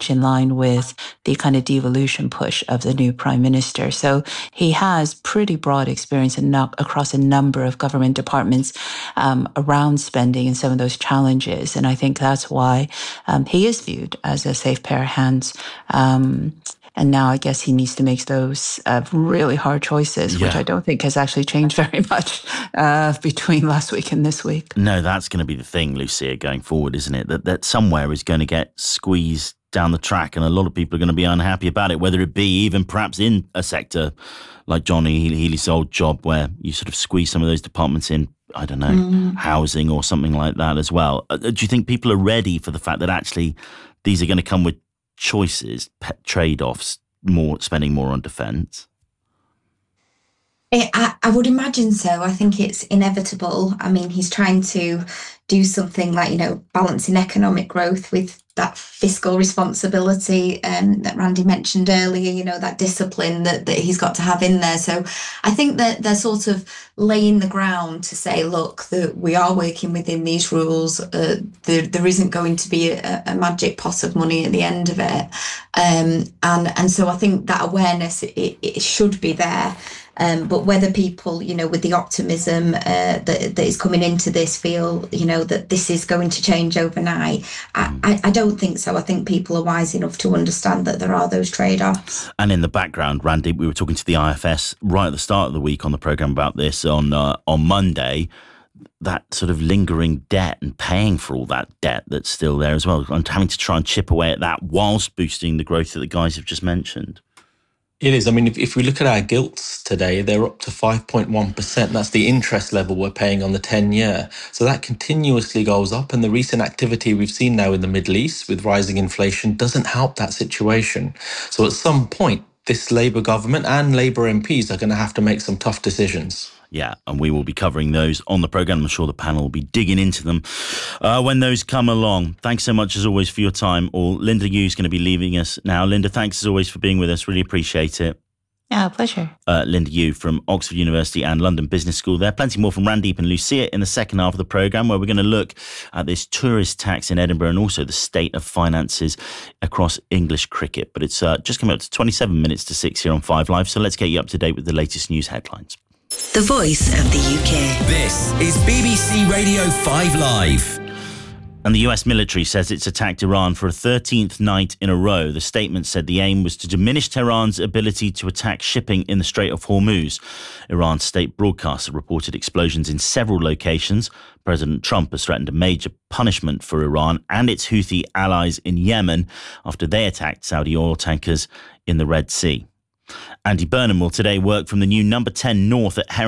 much in line with the kind of devolution push of the new prime minister. So he has pretty broad experience across a number of government departments around spending and some of those challenges. And I think that's why he is viewed as a safe pair of hands. And now I guess he needs to make those really hard choices, which I don't think has actually changed very much between last week and this week. No, that's going to be the thing, Lucia, going forward, isn't it? That somewhere is going to get squeezed down the track, and a lot of people are going to be unhappy about it, whether it be even perhaps in a sector like Johnny Healy's old job, where you sort of squeeze some of those departments in, I don't know, housing or something like that as well. Do you think people are ready for the fact that actually these are going to come with choices, trade-offs, spending more on defence? I would imagine so. I think it's inevitable. I mean, he's trying to do something like, balancing economic growth with that fiscal responsibility that Randy mentioned earlier, that discipline that he's got to have in there. So I think that they're sort of laying the ground to say, look, that we are working within these rules. There isn't going to be a magic pot of money at the end of it. And so I think that awareness, it should be there. But whether people, with the optimism that is coming into this feel, that this is going to change overnight, I don't think so. I think people are wise enough to understand that there are those trade-offs. And in the background, Randy, we were talking to the IFS right at the start of the week on the programme about this on Monday, that sort of lingering debt and paying for all that debt that's still there as well, and having to try and chip away at that whilst boosting the growth that the guys have just mentioned. It is. I mean, if we look at our gilts today, they're up to 5.1%. That's the interest level we're paying on the 10-year. So that continuously goes up. And the recent activity we've seen now in the Middle East with rising inflation doesn't help that situation. So at some point, this Labour government and Labour MPs are going to have to make some tough decisions. Yeah, and we will be covering those on the programme. I'm sure the panel will be digging into them when those come along. Thanks so much, as always, for your time. Linda Yu's going to be leaving us now. Linda, thanks, as always, for being with us. Really appreciate it. Yeah, pleasure. Linda Yu from Oxford University and London Business School there. Plenty more from Randeep and Lucia in the second half of the programme, where we're going to look at this tourist tax in Edinburgh and also the state of finances across English cricket. But it's just coming up to 27 minutes to 6 here on 5 Live, so let's get you up to date with the latest news headlines. The Voice of the UK. This is BBC Radio 5 Live. And the US military says it's attacked Iran for a 13th night in a row. The statement said the aim was to diminish Tehran's ability to attack shipping in the Strait of Hormuz. Iran's state broadcaster reported explosions in several locations. President Trump has threatened a major punishment for Iran and its Houthi allies in Yemen after they attacked Saudi oil tankers in the Red Sea. Andy Burnham will today work from the new number 10 North at